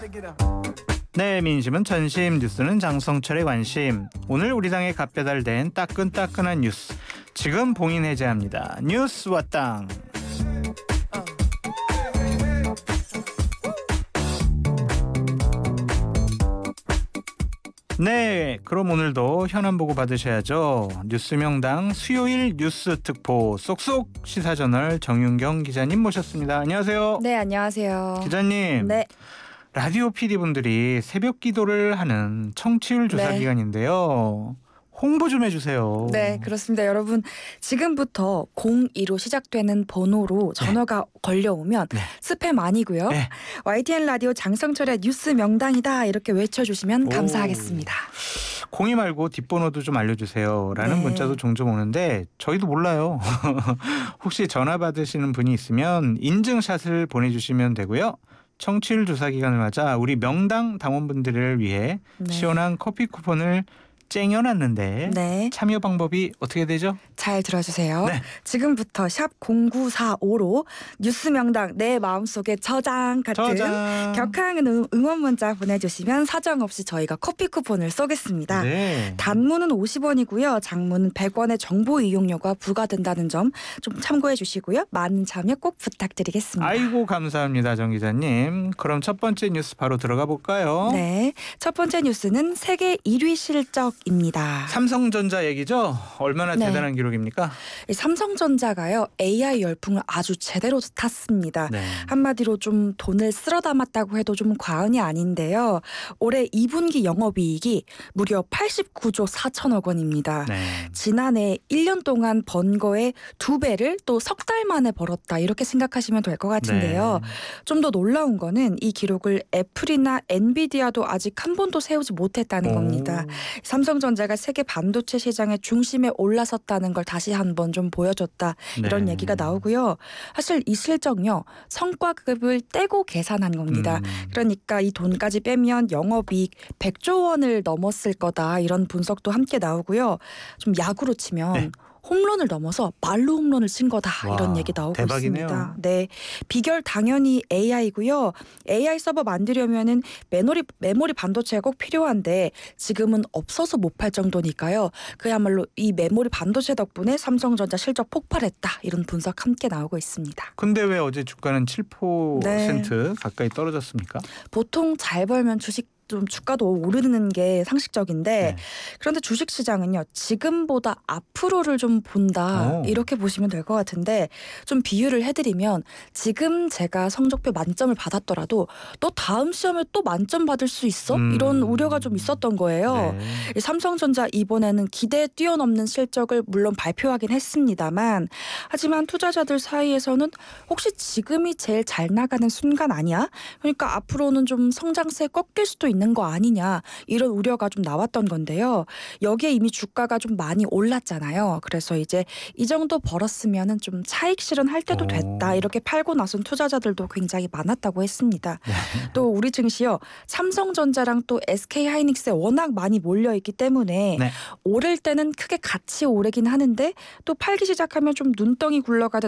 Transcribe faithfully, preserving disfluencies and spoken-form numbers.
네, 민심은 전심, 뉴스는 장성철의 관심. 오늘 우리 당에 갓배달된 따끈따끈한 뉴스, 지금 봉인 해제합니다. 뉴스 왔당. 네, 그럼 오늘도 현안 보고 받으셔야죠. 뉴스명당 수요일 뉴스 특보 쏙쏙 시사저널 정윤경 기자님 모셨습니다. 안녕하세요. 네, 안녕하세요. 기자님. 네. 라디오 피디분들이 새벽 기도를 하는 청취율 조사 네. 기간인데요. 홍보 좀 해주세요. 네, 그렇습니다. 여러분, 지금부터 공이로 시작되는 번호로 전화가 네. 걸려오면 네. 스팸 아니고요. 네. 와이티엔 라디오 장성철의 뉴스 명당이다 이렇게 외쳐주시면 오. 감사하겠습니다. 공이 말고 뒷번호도 좀 알려주세요 라는 네. 문자도 종종 오는데 저희도 몰라요. 혹시 전화 받으시는 분이 있으면 인증샷을 보내주시면 되고요. 청취율 조사 기간을 맞아 우리 명당 당원분들을 위해 네. 시원한 커피 쿠폰을 쟁여놨는데 네. 참여 방법이 어떻게 되죠? 잘 들어주세요. 네. 지금부터 샵 공구사오로 뉴스 명당 내 마음속에 저장 같은 저장. 격한 응원 문자 보내주시면 사정없이 저희가 커피 쿠폰을 쏘겠습니다. 네. 단문은 오십 원이고요. 장문은 백 원의 정보 이용료가 부과된다는 점 좀 참고해 주시고요. 많은 참여 꼭 부탁드리겠습니다. 아이고 감사합니다. 정 기자님. 그럼 첫 번째 뉴스 바로 들어가 볼까요? 네. 첫 번째 뉴스는 세계 일 위 실적 입니다. 삼성전자 얘기죠? 얼마나 네. 대단한 기록입니까? 삼성전자가요 에이아이 열풍을 아주 제대로 탔습니다. 네. 한마디로 좀 돈을 쓸어 담았다고 해도 좀 과언이 아닌데요. 올해 이 분기 영업이익이 무려 팔십구조 사천억 원입니다. 네. 지난해 일 년 동안 번 거의 두 배를 또 석 달 만에 벌었다 이렇게 생각하시면 될 것 같은데요. 네. 좀 더 놀라운 거는 이 기록을 애플이나 엔비디아도 아직 한 번도 세우지 못했다는 오. 겁니다. 삼성전자가 세계 반도체 시장의 중심에 올라섰다는 걸 다시 한번 좀 보여줬다 이런 네. 얘기가 나오고요. 사실 이 실적요 성과급을 떼고 계산한 겁니다. 음. 그러니까 이 돈까지 빼면 영업이익 백조 원을 넘었을 거다 이런 분석도 함께 나오고요. 좀 야구로 치면 네. 홈런을 넘어서 말로 홈런을 친 거다 와, 이런 얘기 나오고 대박이네요. 있습니다. 네, 비결 당연히 에이아이고요. 에이아이 서버 만들려면은 메모리 메모리 반도체가 꼭 필요한데 지금은 없어서 못 팔 정도니까요. 그야말로 이 메모리 반도체 덕분에 삼성전자 실적 폭발했다 이런 분석 함께 나오고 있습니다. 근데 왜 어제 주가는 칠 퍼센트 네. 가까이 떨어졌습니까? 보통 잘 벌면 주식 좀 주가도 오르는 게 상식적인데 네. 그런데 주식시장은요 지금보다 앞으로를 좀 본다 오. 이렇게 보시면 될 것 같은데 좀 비유를 해드리면 지금 제가 성적표 만점을 받았더라도 또 다음 시험에 또 만점 받을 수 있어? 음. 이런 우려가 좀 있었던 거예요. 네. 삼성전자 이번에는 기대에 뛰어넘는 실적을 물론 발표하긴 했습니다만 하지만 투자자들 사이에서는 혹시 지금이 제일 잘 나가는 순간 아니야? 그러니까 앞으로는 좀 성장세 꺾일 수도 있는 거 아니냐 이런 우려가 좀 나왔던 건데요. 여기에 이미 주가가 좀 많이 올랐잖아요. 그래서 이제 이 정도 벌었으면은 좀 차익 실현할 때도 됐다 이렇게 팔고 나선 투자자들도 굉장히 많았다고 했습니다. 네. 또 우리 증시요 삼성전자랑 또 에스케이하이닉스에 워낙 많이 몰려있기 때문에 네. 오를 때는 크게 같이 오르긴 하는데 또 팔기 시작하면 좀 눈덩이 굴러가듯